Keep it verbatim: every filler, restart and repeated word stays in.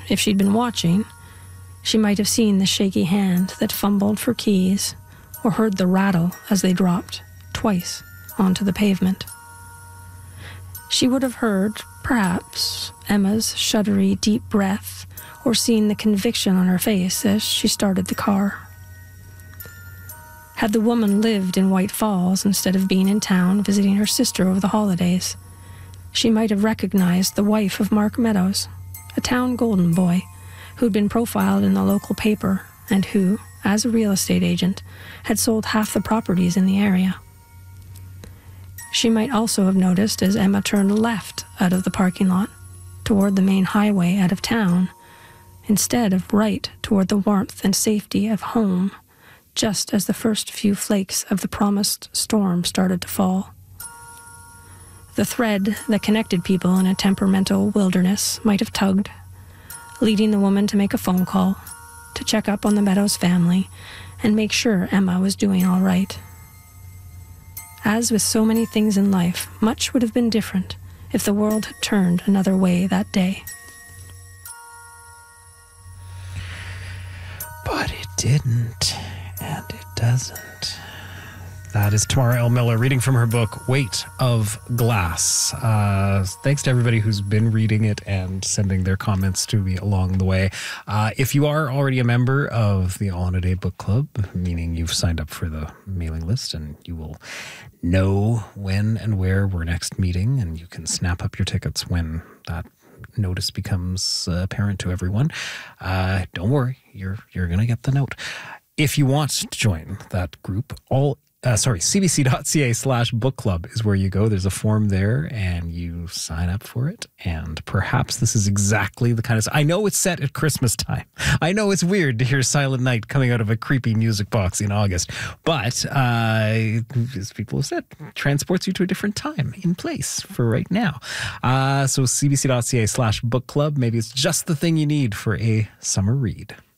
if she'd been watching, she might have seen the shaky hand that fumbled for keys or heard the rattle as they dropped, twice, onto the pavement. She would have heard, perhaps, Emma's shuddery, deep breath or seen the conviction on her face as she started the car. Had the woman lived in White Falls instead of being in town visiting her sister over the holidays, she might have recognized the wife of Mark Meadows, a town golden boy who'd been profiled in the local paper and who, as a real estate agent, had sold half the properties in the area. She might also have noticed as Emma turned left out of the parking lot toward the main highway out of town, instead of right toward the warmth and safety of home, just as the first few flakes of the promised storm started to fall. The thread that connected people in a temperamental wilderness might have tugged, leading the woman to make a phone call, to check up on the Meadows family, and make sure Emma was doing all right. As with so many things in life, much would have been different if the world had turned another way that day. But it didn't, and it doesn't. That is Tamara L. Miller reading from her book, Weight of Glass. Uh, thanks to everybody who's been reading it and sending their comments to me along the way. Uh, if you are already a member of the All in a Day Book Club, meaning you've signed up for the mailing list and you will know when and where we're next meeting, and you can snap up your tickets when that notice becomes uh, apparent to everyone. Uh, don't worry, you're you're going to get the note. If you want to join that group, all Uh, sorry, cbc.ca slash book club is where you go. There's a form there and you sign up for it. And perhaps this is exactly the kind of... I know it's set at Christmas time. I know it's weird to hear Silent Night coming out of a creepy music box in August. But, uh, as people have said, transports you to a different time in place for right now. Uh, so cbc.ca slash book club. Maybe it's just the thing you need for a summer read.